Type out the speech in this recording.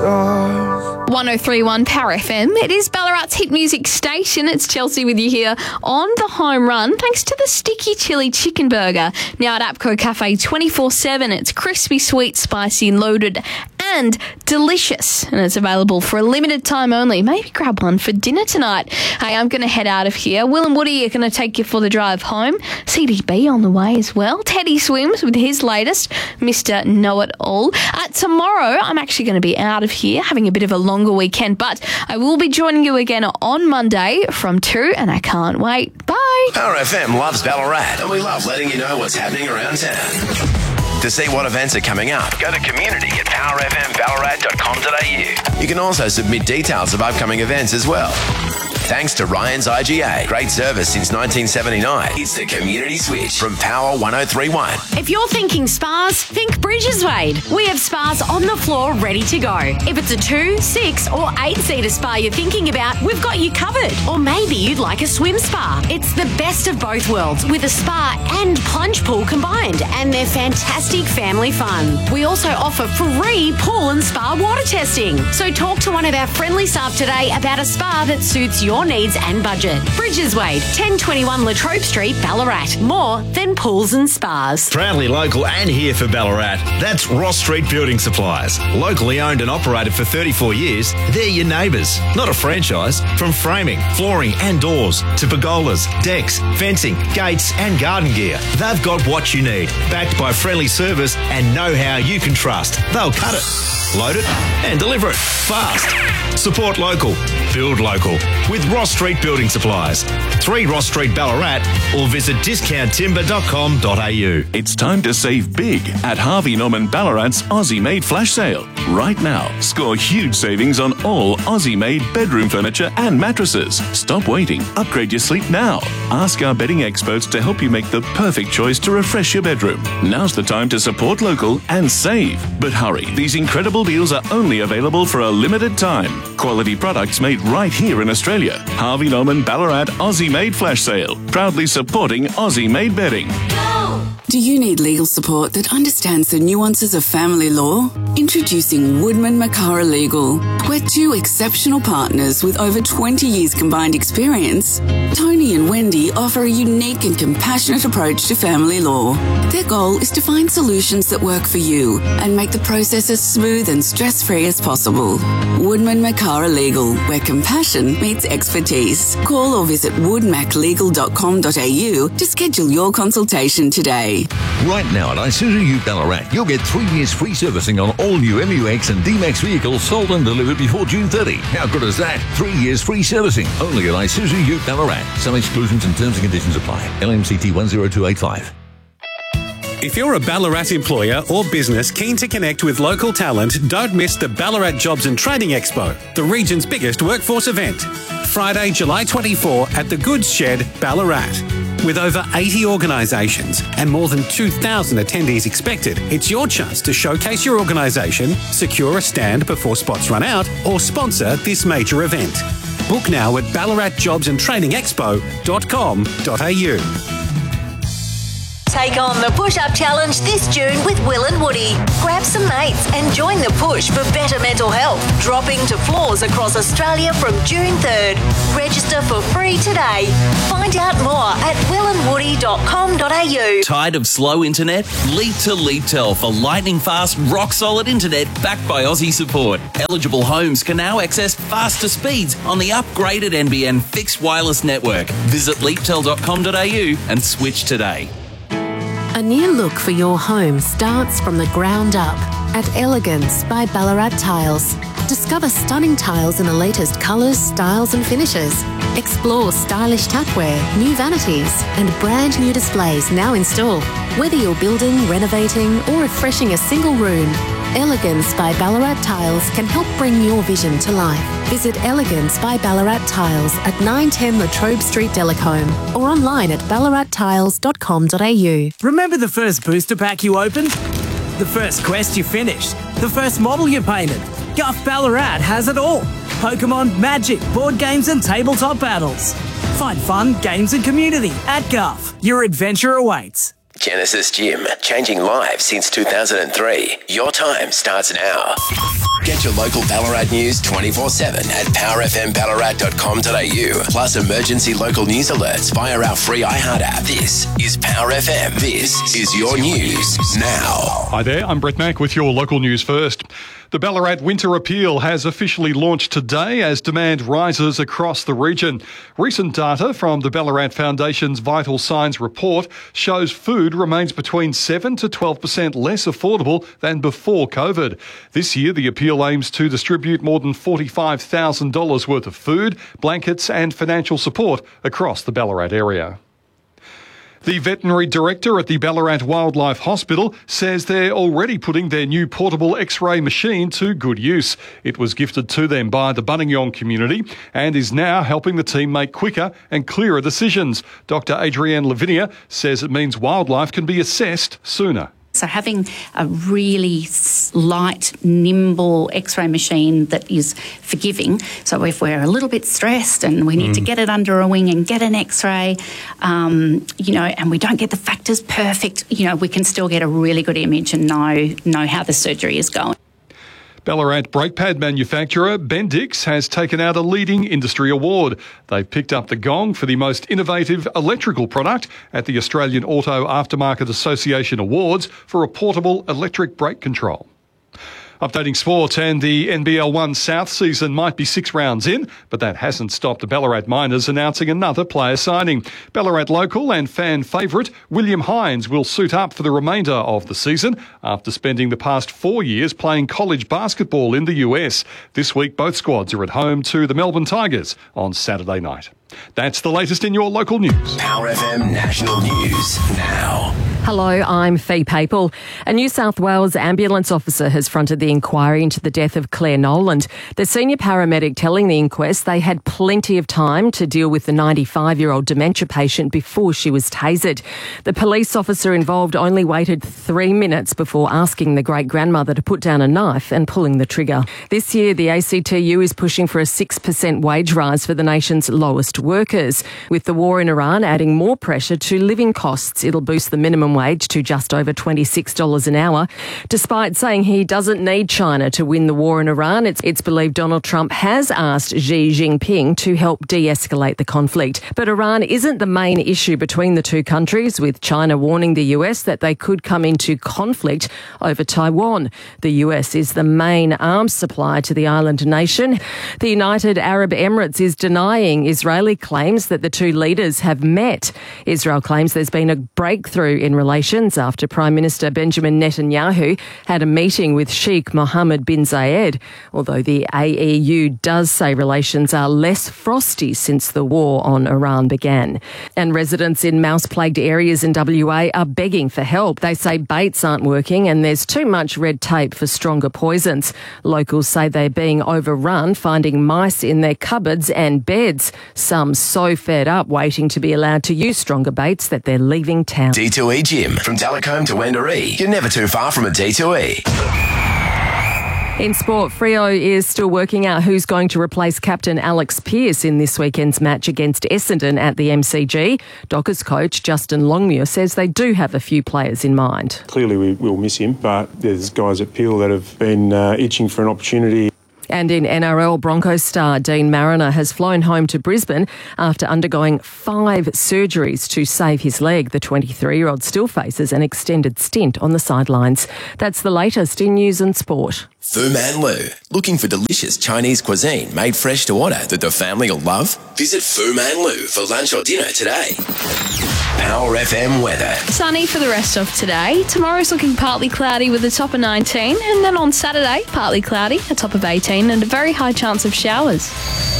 stars. 103.1 Power FM. It is Ballarat's hit music station. It's Chelsea with you here on the home run, thanks to the Sticky Chili Chicken Burger. Now at APCO Cafe 24/7. It's crispy, sweet, spicy, loaded and delicious. And it's available for a limited time only. Maybe grab one for dinner tonight. Hey, I'm going to head out of here. Will and Woody are going to take you for the drive home. CDB on the way as well. Teddy swims with his latest, Mr. Know-It-All. Tomorrow, I'm actually going to be out of here, having a bit of a longer weekend, but I will be joining you again on Monday from 2, and I can't wait. Bye. Power FM loves Ballarat, and we love letting you know what's happening around town. To see what events are coming up, go to community at powerfmballarat.com.au. You can also submit details of upcoming events as well. Thanks to Ryan's IGA. Great service since 1979. It's the Community Switch from Power 103.1. If you're thinking spas, think Bridges Wade. We have spas on the floor ready to go. If it's a 2, 6 or 8-seater spa you're thinking about, we've got you covered. Or maybe you'd like a swim spa. It's the best of both worlds with a spa and plunge pool combined, and they're fantastic family fun. We also offer free pool and spa water testing. So talk to one of our friendly staff today about a spa that suits your needs and budget. Bridges Wade, 1021 Latrobe Street, Ballarat. More than pools and spas. Proudly local and here for Ballarat. That's Ross Street Building Supplies. Locally owned and operated for 34 years, they're your neighbours, not a franchise. From framing, flooring and doors to pergolas, decks, fencing, gates and garden gear, they've got what you need. Backed by friendly service and know-how you can trust. They'll cut it, load it and deliver it fast. Support local, build local with Ross Street Building Supplies. 3 Ross Street, Ballarat, or visit discounttimber.com.au. It's time to save big at Harvey Norman Ballarat's Aussie-made flash sale. Right now, score huge savings on all Aussie-made bedroom furniture and mattresses. Stop waiting. Upgrade your sleep now. Ask our bedding experts to help you make the perfect choice to refresh your bedroom. Now's the time to support local and save. But hurry, these incredible deals are only available for a limited time. Quality products made right here in Australia. Harvey Norman Ballarat Aussie-made flash sale. Proudly supporting Aussie-made bedding. Do you need legal support that understands the nuances of family law? Introducing Woodman Makara Legal. We're 2 exceptional partners with over 20 years combined experience. Tony and Wendy offer a unique and compassionate approach to family law. Their goal is to find solutions that work for you and make the process as smooth and stress-free as possible. Woodman Makara Legal, where compassion meets expertise. Call or visit woodmaclegal.com.au to schedule your consultation today. Right now at Isuzu Ute Ballarat, you'll get 3 years free servicing on all new MUX and D-Max vehicles sold and delivered before June 30. How good is that? 3 years free servicing only at Isuzu Ute Ballarat. Some exclusions and terms and conditions apply. LMCT 10285. If you're a Ballarat employer or business keen to connect with local talent, don't miss the Ballarat Jobs and Training Expo, the region's biggest workforce event. Friday, July 24 at the Goods Shed, Ballarat. With over 80 organisations and more than 2,000 attendees expected, it's your chance to showcase your organisation, secure a stand before spots run out, or sponsor this major event. Book now at ballaratjobsandtrainingexpo.com.au. Take on the Push-Up Challenge this June with Will and Woody. Grab some mates and join the push for better mental health, dropping to floors across Australia from June 3rd. Register for free today. Find out more at willandwoody.com.au. Tired of slow internet? Leap to Leaptel for lightning-fast, rock-solid internet backed by Aussie support. Eligible homes can now access faster speeds on the upgraded NBN fixed wireless network. Visit leaptel.com.au and switch today. A new look for your home starts from the ground up at Elegance by Ballarat Tiles. Discover stunning tiles in the latest colours, styles and finishes. Explore stylish tapware, new vanities and brand new displays now in store. Whether you're building, renovating or refreshing a single room, Elegance by Ballarat Tiles can help bring your vision to life. Visit Elegance by Ballarat Tiles at 910 Latrobe Street, Delacombe, or online at ballarattiles.com.au. Remember the first booster pack you opened? The first quest you finished? The first model you painted? Guff Ballarat has it all. Pokemon, Magic, board games and tabletop battles. Find fun, games and community at Guff. Your adventure awaits. Genesis Gym, changing lives since 2003. Your time starts now. Get your local Ballarat news 24/7 at powerfmballarat.com.au. Plus emergency local news alerts via our free iHeart app. This is Power FM. This is your news now. Hi there, I'm Brett Mack with your local news first. The Ballarat Winter Appeal has officially launched today as demand rises across the region. Recent data from the Ballarat Foundation's Vital Signs report shows food remains between 7 to 12% less affordable than before COVID. This year, the appeal aims to distribute more than $45,000 worth of food, blankets and financial support across the Ballarat area. The veterinary director at the Ballarat Wildlife Hospital says they're already putting their new portable X-ray machine to good use. It was gifted to them by the Buninyong community and is now helping the team make quicker and clearer decisions. Dr. Adrienne Lavinia says it means wildlife can be assessed sooner. So having a really light, nimble X-ray machine that is forgiving. So if we're a little bit stressed and we need to get it under a wing and get an X-ray, and we don't get the factors perfect, we can still get a really good image and know how the surgery is going. Ballarat brake pad manufacturer Bendix has taken out a leading industry award. They picked up the gong for the most innovative electrical product at the Australian Auto Aftermarket Association Awards for a portable electric brake control. Updating sport, and the NBL 1 South season might be 6 rounds in, but that hasn't stopped the Ballarat Miners announcing another player signing. Ballarat local and fan favourite William Hines will suit up for the remainder of the season after spending the past 4 years playing college basketball in the US. This week, both squads are at home to the Melbourne Tigers on Saturday night. That's the latest in your local news. Power FM National News now. Hello, I'm Fee Papel. A New South Wales ambulance officer has fronted the inquiry into the death of Claire Noland. The senior paramedic telling the inquest they had plenty of time to deal with the 95-year-old dementia patient before she was tasered. The police officer involved only waited 3 minutes before asking the great-grandmother to put down a knife and pulling the trigger. This year, the ACTU is pushing for a 6% wage rise for the nation's lowest workers. With the war in Iran adding more pressure to living costs, it'll boost the minimum wage to just over $26 an hour. Despite saying he doesn't need China to win the war in Iran, it's believed Donald Trump has asked Xi Jinping to help de-escalate the conflict. But Iran isn't the main issue between the two countries, with China warning the US that they could come into conflict over Taiwan. The US is the main arms supplier to the island nation. The United Arab Emirates is denying Israeli claims that the two leaders have met. Israel claims there's been a breakthrough in relations after Prime Minister Benjamin Netanyahu had a meeting with Sheikh Mohammed bin Zayed, although the AEU does say relations are less frosty since the war on Iran began. And residents in mouse-plagued areas in WA are begging for help. They say baits aren't working and there's too much red tape for stronger poisons. Locals say they're being overrun, finding mice in their cupboards and beds. Some so fed up waiting to be allowed to use stronger baits that they're leaving town. D2E Gym, from Delacombe to Wendouree. You're never too far from a D2E. In sport, Freo is still working out who's going to replace captain Alex Pearce in this weekend's match against Essendon at the MCG. Dockers coach Justin Longmuir says they do have a few players in mind. Clearly we will miss him, but there's guys at Peel that have been itching for an opportunity. And in NRL, Broncos star Dean Mariner has flown home to Brisbane after undergoing 5 surgeries to save his leg. The 23-year-old still faces an extended stint on the sidelines. That's the latest in news and sport. Fu Man Lu. Looking for delicious Chinese cuisine made fresh to order that the family will love? Visit Fu Man Lu for lunch or dinner today. Power FM weather. Sunny for the rest of today. Tomorrow's looking partly cloudy with a top of 19, and then on Saturday, partly cloudy, a top of 18 and a very high chance of showers.